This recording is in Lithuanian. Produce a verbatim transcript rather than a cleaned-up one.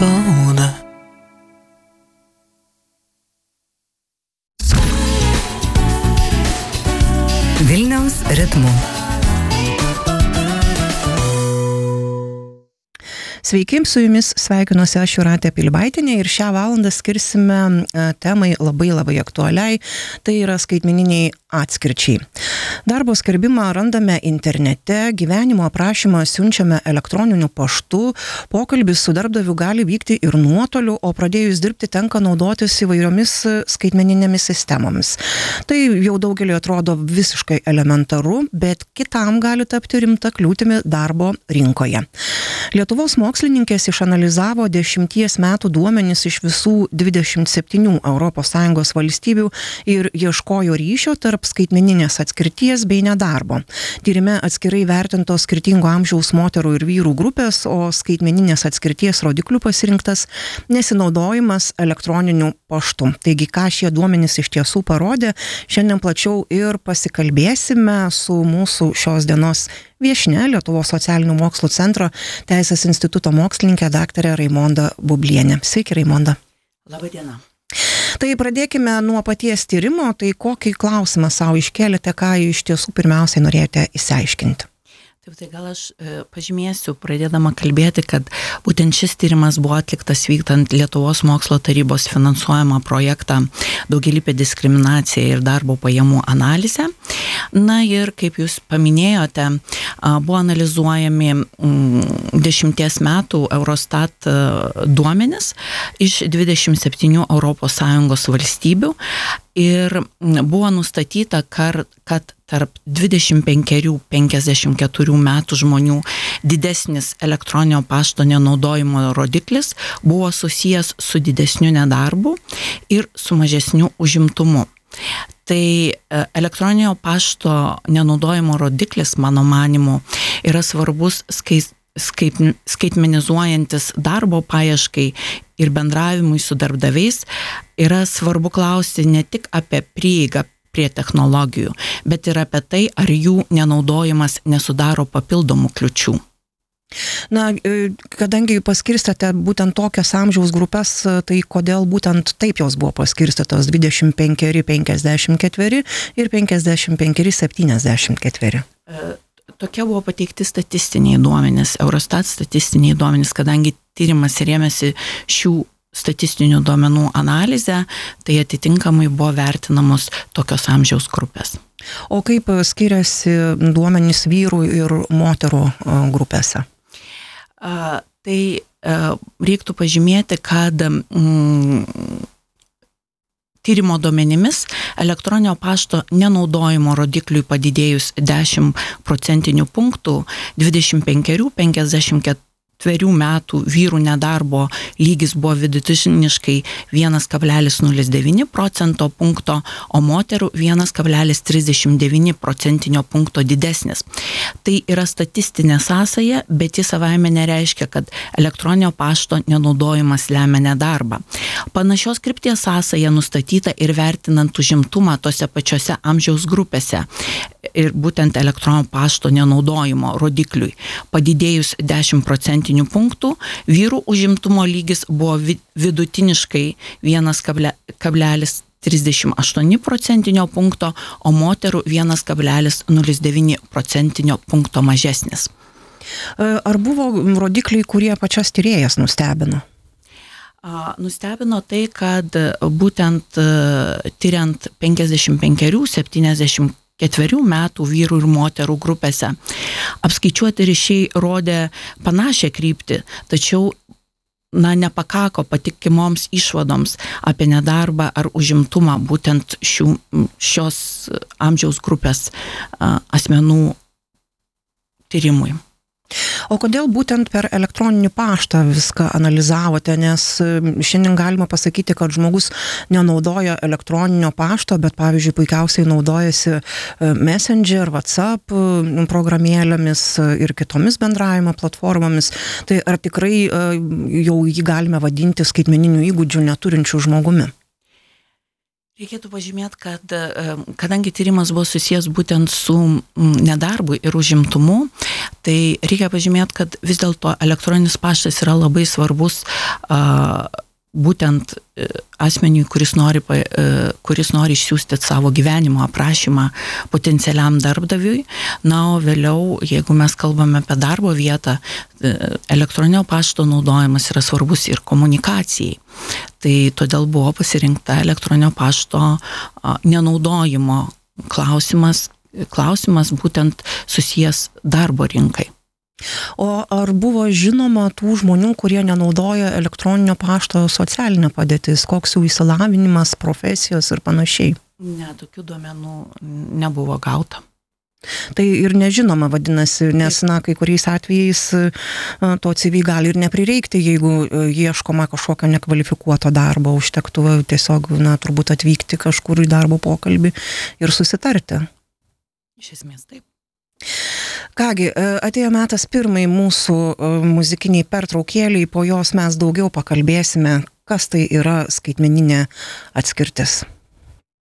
skauda. Vilniaus ritmu. Sveiki, su jumis sveikinuosi aš Jūratė Pilibaitinė ir šią valandą skirsime temai labai labai aktualiai, tai yra skaitmeniniai atskirčiai. Darbo skelbimą randame internete, gyvenimo aprašymą siunčiame elektroniniu paštu, pokalbis su darbdaviu gali vykti ir nuotoliu, o pradėjus dirbti tenka naudotis įvairiomis skaitmeninėmis sistemomis. Tai jau daugeliui atrodo visiškai elementaru, bet kitam gali tapti rimta kliūtimi darbo rinkoje. Lietuvos mokslininkės išanalizavo dešimties metų duomenis iš visų dvidešimt septynių Europos Sąjungos valstybių ir ieškojo ryšio tarp skaitmeninės atskirties bei nedarbo. Tyrime atskirai vertintos skirtingo amžiaus moterų ir vyrų grupės, o skaitmeninės atskirties rodiklių pasirinktas nesinaudojimas elektroniniu paštu. Taigi, ką šie duomenys iš tiesų parodė, šiandien plačiau ir pasikalbėsime su mūsų šios dienos viešnia, Lietuvos socialinių mokslų centro Teisės instituto mokslininkė daktarė Raimonda Bublienė. Sveiki, Raimonda. Labą dieną. Tai pradėkime nuo paties tyrimo, tai kokį klausimą savo iškėlėte, ką iš tiesų pirmiausiai norėjote išsiaiškinti? Taip, tai gal aš e, pažymėsiu, pradėdama kalbėti, kad būtent šis tyrimas buvo atliktas vykdant Lietuvos mokslo tarybos finansuojamą projektą Daugialypė diskriminacija ir darbo pajamų analizė. Na ir, kaip jūs paminėjote, buvo analizuojami dešimties metų Eurostat duomenis iš dvidešimt septynių Europos Sąjungos valstybių ir buvo nustatyta, kad tarp dvidešimt penkerių iki penkiasdešimt keturių metų žmonių didesnis elektroninio pašto nenaudojimo rodiklis buvo susijęs su didesniu nedarbu ir su mažesniu užimtumu. Tai elektroninio pašto nenaudojimo rodiklis, mano manimu, yra svarbus skais, skait, skaitmenizuojantis darbo paieškai ir bendravimui su darbdaviais. Yra svarbu klausti ne tik apie prieigą prie technologijų, bet ir apie tai, ar jų nenaudojimas nesudaro papildomų kliučių. Na, kadangi paskirstate būtent tokias amžiaus grupės, tai kodėl būtent taip jos buvo paskirstytos dvidešimt penkeri penkiasdešimt keturi ir penkiasdešimt penkeri septyniasdešimt keturi? Tokie buvo pateikti statistiniai duomenys, Eurostat statistiniai duomenys, kadangi tyrimas rėmėsi šių statistinių duomenų analizę, tai atitinkamai buvo vertinamos tokios amžiaus grupės. O kaip skiriasi duomenys vyrų ir moterų grupėse? Uh, tai uh, reiktų pažymėti, kad mm, tyrimo duomenimis elektroninio pašto nenaudojimo rodikliui padidėjus dešimt procentinių punktų dvidešimt penkerių iki penkiasdešimt keturių metų vyrų nedarbo lygis buvo vidutiniškai vienas kablelis nulis devyni procento punkto, o moterų vienas kablelis trisdešimt devyni procentinio punkto didesnis. Tai yra statistinė sąsaja, bet ji savaime nereiškia, kad elektroninio pašto nenaudojimas lemia nedarbą. Panašios krypties sąsaja nustatyta ir vertinant užimtumą tose pačiose amžiaus grupėse ir būtent elektroninio pašto nenaudojimo rodikliui. Padidėjus dešimt procentinių punktų, vyrų užimtumo lygis buvo vidutiniškai vienas kablelis trisdešimt aštuoni procentinio punkto, o moterų vienas kablelis nulis devyni procentinio punkto mažesnis. Ar buvo rodikliai, kurie pačias tyrėjas nustebino? Nustebino tai, kad būtent tyriant penkiasdešimt penkerių septyniasdešimt ketverių metų vyrų ir moterų grupėse apskaičiuoti ryšiai rodė panašią kryptį, tačiau na, nepakako patikimoms išvadoms apie nedarbą ar užimtumą būtent šių, šios amžiaus grupės asmenų tyrimui. O kodėl būtent per elektroninį paštą viską analizavote, nes šiandien galima pasakyti, kad žmogus nenaudoja elektroninio pašto, bet pavyzdžiui puikiausiai naudojasi Messenger, WhatsApp programėlėmis ir kitomis bendravimo platformomis. Tai ar tikrai jau jį galime vadinti skaitmeninių įgūdžių neturinčių žmogumi? Reikėtų pažymėti, kad kadangi tyrimas buvo susijęs būtent su nedarbu ir užimtumu, tai reikia pažymėti, kad vis dėlto elektroninis paštas yra labai svarbus būtent asmeniui, kuris nori, kuris nori išsiųsti savo gyvenimo aprašymą potencialiam darbdaviui. Na, o vėliau, jeigu mes kalbame apie darbo vietą, elektroninio pašto naudojimas yra svarbus ir komunikacijai. Tai todėl buvo pasirinkta elektroninio pašto nenaudojimo klausimas, klausimas būtent susijęs darbo rinkai. O ar buvo žinoma tų žmonių, kurie nenaudoja elektroninio pašto socialinė padėtis, koks jų išsilavinimas, profesijos ir panašiai? Ne, tokių duomenų nebuvo gauta. Tai ir nežinoma vadinasi, nes, na, kai kuriais atvejais to C V gali ir neprireikti, jeigu ieškoma kažkokio nekvalifikuoto darbo, užtektų tiesiog, na, turbūt atvykti kažkur į darbo pokalbį ir susitarti. Iš esmės taip. Kągi, atėjo metas pirmai mūsų muzikiniai pertraukėliai, po jos mes daugiau pakalbėsime, kas tai yra skaitmeninė atskirtis.